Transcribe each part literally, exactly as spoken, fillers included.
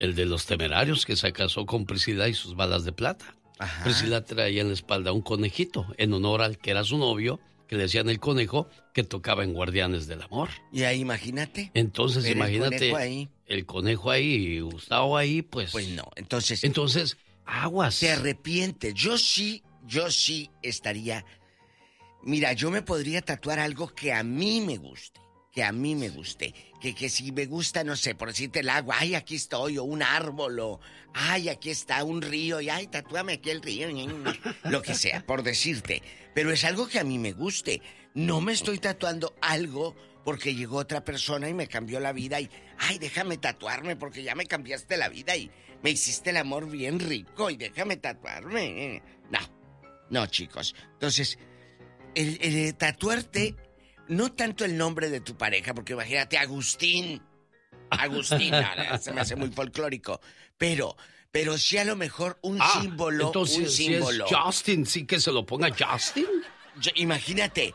El de los Temerarios, que se casó con Priscila y sus balas de plata. Ajá. Priscila traía en la espalda un conejito, en honor al que era su novio, que le decían el conejo, que tocaba en Guardianes del Amor. Y ahí, imagínate. Entonces, Pero imagínate, el conejo ahí. el conejo ahí y Gustavo ahí, pues... Pues no, entonces... Entonces, aguas. Te arrepientes. Yo sí, yo sí estaría... Mira, yo me podría tatuar algo que a mí me guste. Que a mí me guste. Que, que si me gusta, no sé, por decirte el agua, ay, aquí estoy, o un árbol, o ay, aquí está un río, y ay, tatúame aquí el río, lo que sea, por decirte. Pero es algo que a mí me guste. No me estoy tatuando algo porque llegó otra persona y me cambió la vida y, ay, déjame tatuarme porque ya me cambiaste la vida y me hiciste el amor bien rico y déjame tatuarme. No, no, chicos. Entonces, el, el tatuarte... No tanto el nombre de tu pareja, porque imagínate, Agustín. Agustín, se me hace muy folclórico. Pero, pero sí a lo mejor un ah, símbolo, entonces, un símbolo. Si es Justin, sí que se lo ponga Justin. Yo, imagínate,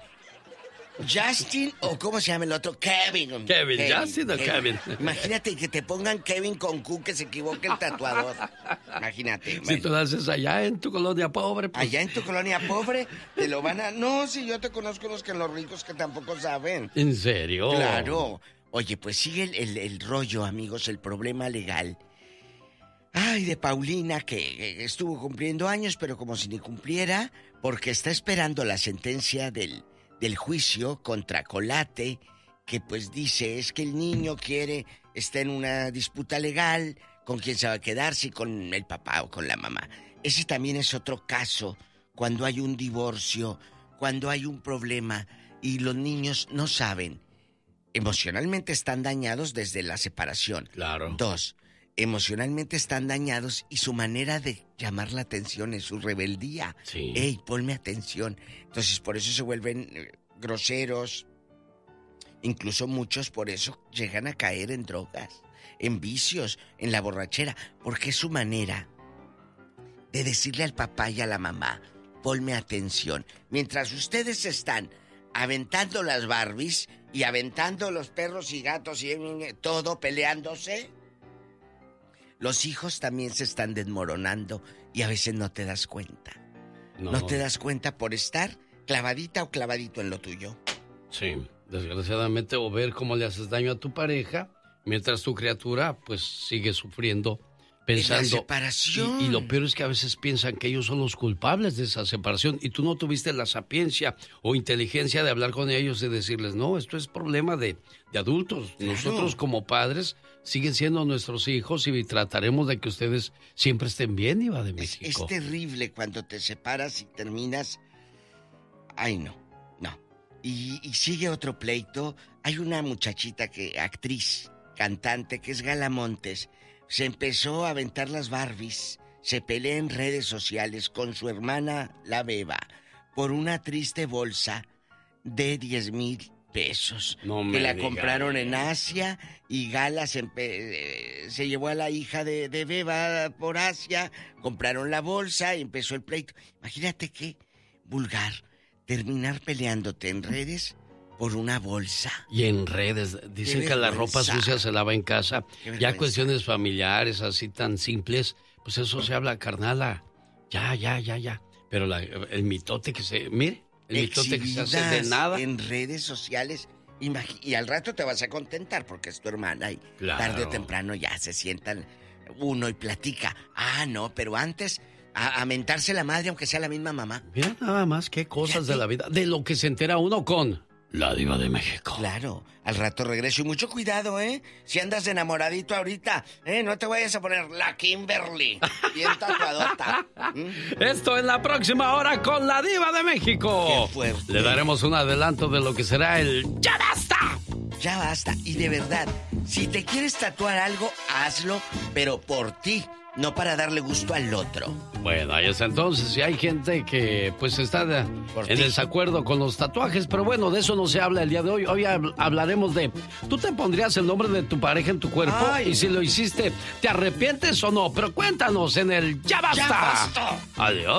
Justin o ¿cómo se llama el otro? Kevin. Kevin, Kevin Justin o Kevin. Kevin. Imagínate que te pongan Kevin con Q, que se equivoque el tatuador. Imagínate. Si bueno. Tú lo haces allá en tu colonia pobre. Pues... Allá en tu colonia pobre, te lo van a... No, si yo te conozco los que los ricos que tampoco saben. ¿En serio? Claro. Oye, pues sigue el, el, el rollo, amigos, el problema legal. Ay, de Paulina, que estuvo cumpliendo años, pero como si ni cumpliera, porque está esperando la sentencia del... del juicio contra Colate, que pues dice, es que el niño quiere, está en una disputa legal, con quién se va a quedar, si con el papá o con la mamá. Ese también es otro caso, cuando hay un divorcio, cuando hay un problema, y los niños no saben, emocionalmente están dañados desde la separación. Claro. Dos, emocionalmente están dañados y su manera de llamar la atención es su rebeldía. Sí. Ey, ponme atención. Entonces, por eso se vuelven eh, groseros. Incluso muchos por eso llegan a caer en drogas, en vicios, en la borrachera. Porque es su manera de decirle al papá y a la mamá, ponme atención. Mientras ustedes están aventando las Barbies y aventando los perros y gatos y todo peleándose, los hijos también se están desmoronando y a veces no te das cuenta. No. no te das cuenta por estar clavadita o clavadito en lo tuyo. Sí, desgraciadamente, o ver cómo le haces daño a tu pareja, mientras tu criatura pues sigue sufriendo, pensando... En la separación. Y, y lo peor es que a veces piensan que ellos son los culpables de esa separación y tú no tuviste la sapiencia o inteligencia de hablar con ellos y decirles, no, esto es problema de, de adultos. Claro. Nosotros como padres siguen siendo nuestros hijos y trataremos de que ustedes siempre estén bien, Diva de México. Es, es terrible cuando te separas y terminas... Ay, no, no. Y, y sigue otro pleito. Hay una muchachita que, actriz, cantante, que es Gala Montes. Se empezó a aventar las Barbies. Se pelea en redes sociales con su hermana, la Beba, por una triste bolsa de diez mil pesos. No me que la diga. Compraron en Asia y Gala se, empe- se llevó a la hija de, de Beba por Asia. Compraron la bolsa y empezó el pleito. Imagínate qué vulgar terminar peleándote en redes por una bolsa. Y en redes, dicen que la ropa sucia se lava en casa. Ya cuestiones familiares así tan simples, pues eso se habla carnala. Ya, ya, ya, ya. Pero la, el mitote que se... Mire, el mitote que se hace de nada. En redes sociales. Imag- y al rato te vas a contentar porque es tu hermana y claro. Tarde o temprano ya se sientan uno y platica. Ah, no, pero antes... A, a mentarse la madre aunque sea la misma mamá. Mira nada más qué cosas Fíjate. de la vida, de lo que se entera uno con la Diva de México. Claro, al rato regreso y mucho cuidado, ¿eh? Si andas enamoradito ahorita, ¿eh? No te vayas a poner la Kimberly, bien tatuadota. ¿Mm? Esto en la próxima hora con la Diva de México. Qué fuerte. Le daremos un adelanto de lo que será el ¡Ya basta! Ya basta, y de verdad, si te quieres tatuar algo, hazlo, pero por ti. No para darle gusto al otro. Bueno, ahí está entonces. Si hay gente que pues está de, en desacuerdo con los tatuajes, pero bueno, de eso no se habla el día de hoy. Hoy hab- hablaremos de, ¿tú te pondrías el nombre de tu pareja en tu cuerpo? Ay. Y si lo hiciste, ¿te arrepientes o no? Pero cuéntanos en el Ya Basta. Ya Basta. Adiós.